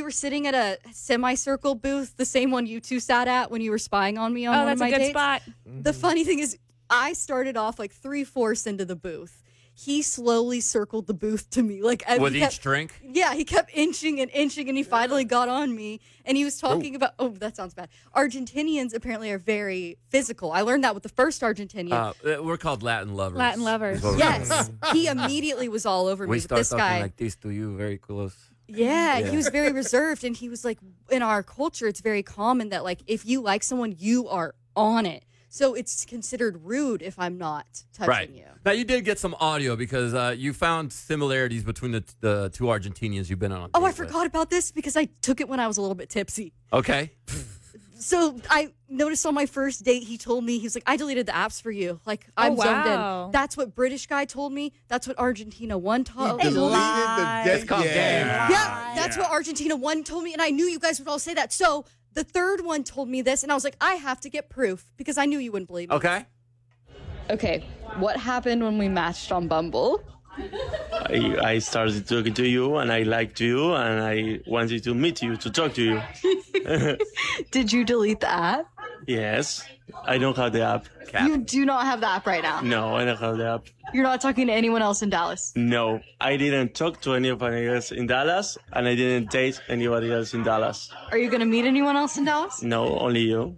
were sitting at a semicircle booth, the same one you two sat at when you were spying on me on one of my dates. That's a good spot. The funny thing is, I started off like 3/4 into the booth. He slowly circled the booth to me. With each drink? Yeah, he kept inching, and he finally got on me. And he was talking about, that sounds bad. Argentinians apparently are very physical. I learned that with the first Argentinian. We're called Latin lovers. Latin lovers. Yes. He immediately was all over me. We But start this talking guy, like this to you, very close. yeah, he was very reserved. And he was like, in our culture, it's very common that, like, if you like someone, you are on it. So it's considered rude if I'm not touching you. Now, you did get some audio because you found similarities between the two Argentinians you've been on. Oh, I forgot about this because I took it when I was a little bit tipsy. Okay. So I noticed on my first date, he told me, he was like, I deleted the apps for you. Like, I'm zoned in. That's what British guy told me. That's what Argentina 1 told me. It's called game. Yeah, that's what Argentina 1 told me. And I knew you guys would all say that. So the third one told me this. And I was like, I have to get proof because I knew you wouldn't believe me. Okay, what happened when we matched on Bumble? I started talking to you and I liked you and I wanted to meet you, to talk to you. Did you delete the app? Yes, I don't have the app. You do not have the app right now. No, I don't have the app. You're not talking to anyone else in Dallas. No, I didn't talk to anybody else in Dallas and I didn't date anybody else in Dallas. Are you going to meet anyone else in Dallas? No, only you.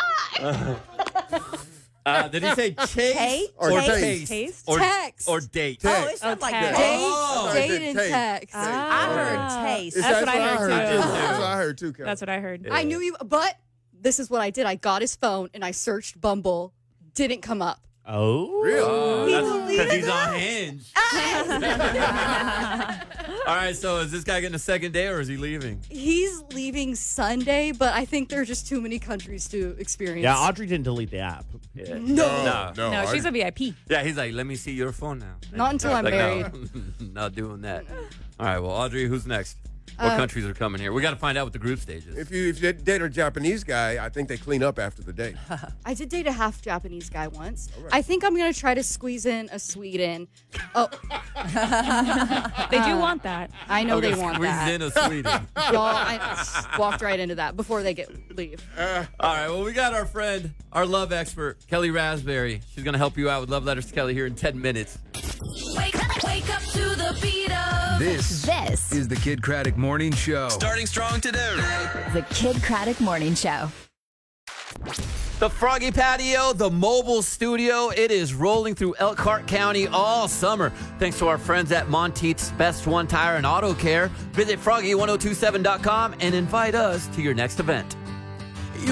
Did he say chase or taste? Taste? Or text. Or date? Text. Oh, it's not like text. that. Date and text. I heard taste. That's what I heard, too. That's what I heard too, Kelly. That's what I heard. I knew you, but this is what I did. I got his phone and I searched Bumble. Didn't come up. Oh. Really? Because he's on Hinge. All right, so is this guy getting a second day or is he leaving? He's leaving Sunday, but I think there are just too many countries to experience. Yeah, Audrey didn't delete the app. Yeah. No. No, she's a VIP. Yeah, he's like, let me see your phone now. Not until I'm Like, married. No, not doing that. All right, well, Audrey, who's next? What countries are coming here? We got to find out what the group stage is. If you date a Japanese guy, I think they clean up after the date. I did date a half Japanese guy once. I think I'm going to try to squeeze in a Sweden. Oh, They do want that. I know they Okay, want squeeze that. in a Sweden. Y'all, I walked right into that before they leave. All right, well, we got our friend, our love expert, Kelly Raspberry. She's going to help you out with Love Letters to Kelly here in 10 minutes. Wake up to the beat of. This is the Kid Craddock Morning Show. Starting strong today. The Kid Craddock Morning Show. The Froggy Patio, the mobile studio, it is rolling through Elkhart County all summer. Thanks to our friends at Monteith's Best One Tire and Auto Care. Visit froggy1027.com and invite us to your next event.